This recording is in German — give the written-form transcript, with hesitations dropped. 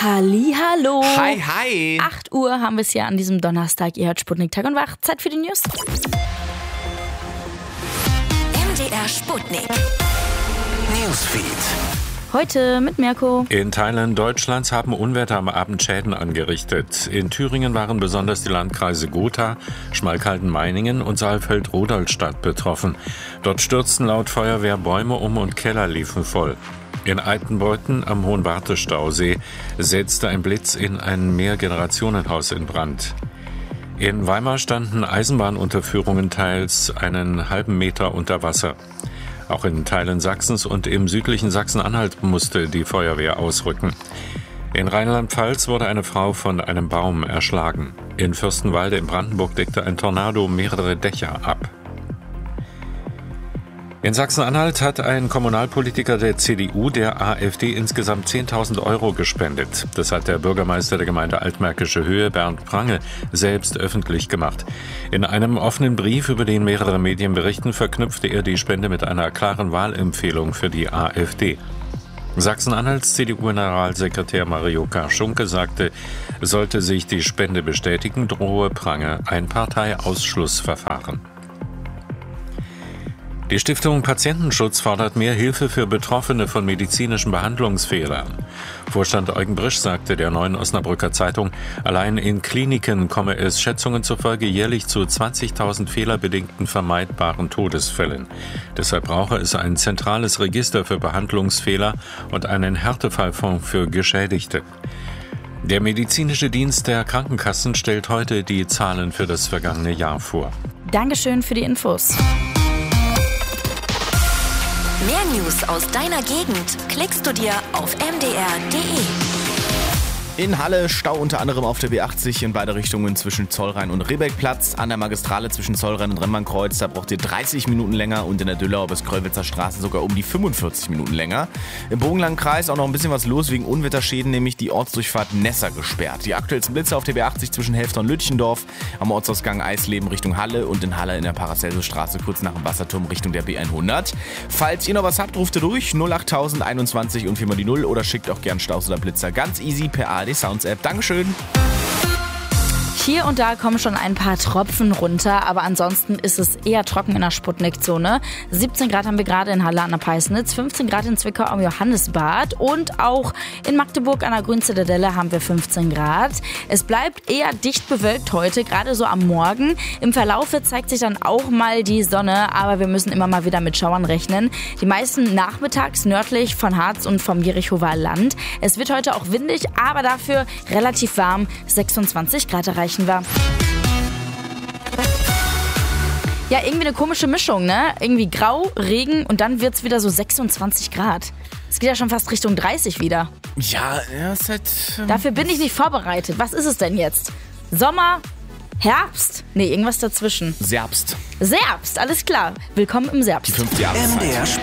Hallihallo. Hi, hi. 8 Uhr haben wir es hier an diesem Donnerstag. Ihr hört Sputnik Tag und Wach. Zeit für die News. MDR Sputnik. Newsfeed. Heute mit Mirko. In Teilen Deutschlands haben Unwetter am Abend Schäden angerichtet. In Thüringen waren besonders die Landkreise Gotha, Schmalkalden-Meiningen und Saalfeld-Rudolstadt betroffen. Dort stürzten laut Feuerwehr Bäume um und Keller liefen voll. In Altenbeuthen am Hohenwarte-Stausee setzte ein Blitz in ein Mehrgenerationenhaus in Brand. In Weimar standen Eisenbahnunterführungen teils einen halben Meter unter Wasser. Auch in Teilen Sachsens und im südlichen Sachsen-Anhalt musste die Feuerwehr ausrücken. In Rheinland-Pfalz wurde eine Frau von einem Baum erschlagen. In Fürstenwalde in Brandenburg deckte ein Tornado mehrere Dächer ab. In Sachsen-Anhalt hat ein Kommunalpolitiker der CDU der AfD insgesamt 10.000 Euro gespendet. Das hat der Bürgermeister der Gemeinde Altmärkische Höhe, Bernd Prange, selbst öffentlich gemacht. In einem offenen Brief, über den mehrere Medien berichten, verknüpfte er die Spende mit einer klaren Wahlempfehlung für die AfD. Sachsen-Anhalts CDU-Generalsekretär Mario Karschunke sagte, sollte sich die Spende bestätigen, drohe Prange ein Parteiausschlussverfahren. Die Stiftung Patientenschutz fordert mehr Hilfe für Betroffene von medizinischen Behandlungsfehlern. Vorstand Eugen Brisch sagte der Neuen Osnabrücker Zeitung, allein in Kliniken komme es Schätzungen zufolge jährlich zu 20.000 fehlerbedingten vermeidbaren Todesfällen. Deshalb brauche es ein zentrales Register für Behandlungsfehler und einen Härtefallfonds für Geschädigte. Der medizinische Dienst der Krankenkassen stellt heute die Zahlen für das vergangene Jahr vor. Dankeschön für die Infos. Mehr News aus deiner Gegend klickst du dir auf mdr.de. In Halle Stau unter anderem auf der B80 in beide Richtungen zwischen Zollrhein und Rehbeckplatz. An der Magistrale zwischen Zollrhein und Remmernkreuz, da braucht ihr 30 Minuten länger und in der Düllau bis Kröllwitzer Straße sogar um die 45 Minuten länger. Im Bogenlandkreis auch noch ein bisschen was los wegen Unwetterschäden, nämlich die Ortsdurchfahrt Nessa gesperrt. Die aktuellsten Blitze auf der B80 zwischen Helfter und Lütchendorf, am Ortsausgang Eisleben Richtung Halle und in Halle in der Paracelsusstraße kurz nach dem Wasserturm Richtung der B100. Falls ihr noch was habt, ruft ihr durch 08021 und 4 mal die 0 oder schickt auch gern Staus oder Blitzer ganz easy per ARD Sounds App. Dankeschön. Hier und da kommen schon ein paar Tropfen runter, aber ansonsten ist es eher trocken in der Sputnik-Zone. 17 Grad haben wir gerade in Halle an der Peisnitz, 15 Grad in Zwickau am Johannisbad und auch in Magdeburg an der Grünzitadelle haben wir 15 Grad. Es bleibt eher dicht bewölkt heute, gerade so am Morgen. Im Verlaufe zeigt sich dann auch mal die Sonne, aber wir müssen immer mal wieder mit Schauern rechnen. Die meisten nachmittags nördlich von Harz und vom Jerichower Land. Es wird heute auch windig, aber dafür relativ warm, 26 Grad erreichen wir. Ja, irgendwie eine komische Mischung, ne? Irgendwie grau, Regen und dann wird's wieder so 26 Grad. Es geht ja schon fast Richtung 30 wieder. Ja, ist halt... Dafür bin ich nicht vorbereitet. Was ist es denn jetzt? Sommer? Herbst? Nee, irgendwas dazwischen. Serbst. Serbst, alles klar. Willkommen im Serbst. Die 5. Jahreszeit. MDR